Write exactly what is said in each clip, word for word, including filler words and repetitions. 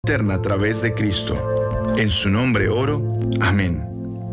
eterna a través de Cristo. En su nombre oro. Amén.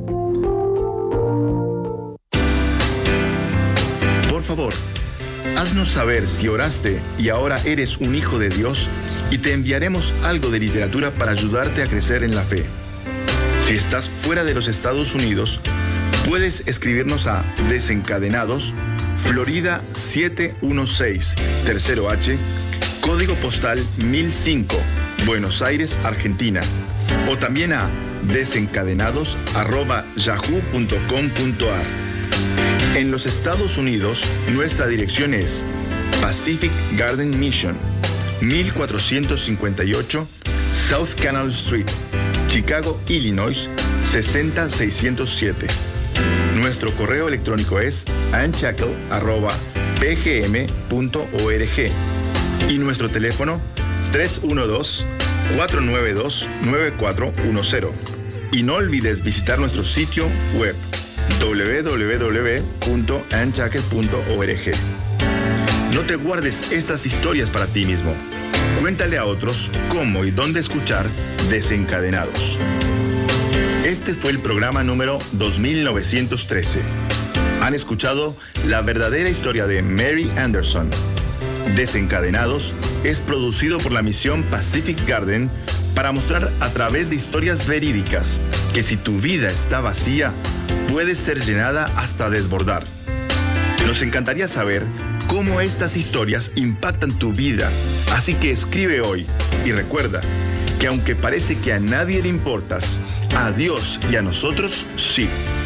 Por favor, haznos saber si oraste y ahora eres un hijo de Dios y te enviaremos algo de literatura para ayudarte a crecer en la fe. Si estás fuera de los Estados Unidos, puedes escribirnos a Desencadenados, Florida siete uno seis, Tercero H, código postal mil cinco, Buenos Aires, Argentina, o también a desencadenados arroba yahoo punto com punto a r. En los Estados Unidos, nuestra dirección es Pacific Garden Mission, mil cuatrocientos cincuenta y ocho South Canal Street, Chicago, Illinois, sesenta mil seiscientos siete. Nuestro correo electrónico es anchakel arroba p g m punto org y nuestro teléfono tres uno dos, cuatro nueve dos, nueve cuatro uno cero. Y no olvides visitar nuestro sitio web doble u doble u doble u punto anchakel punto org. No te guardes estas historias para ti mismo. Cuéntale a otros cómo y dónde escuchar Desencadenados. Este fue el programa número dos mil novecientos trece. Han escuchado la verdadera historia de Mary Anderson. Desencadenados es producido por la misión Pacific Garden para mostrar a través de historias verídicas que si tu vida está vacía, puede ser llenada hasta desbordar. Nos encantaría saber cómo estas historias impactan tu vida, así que escribe hoy y recuerda que aunque parece que a nadie le importas, a Dios y a nosotros sí.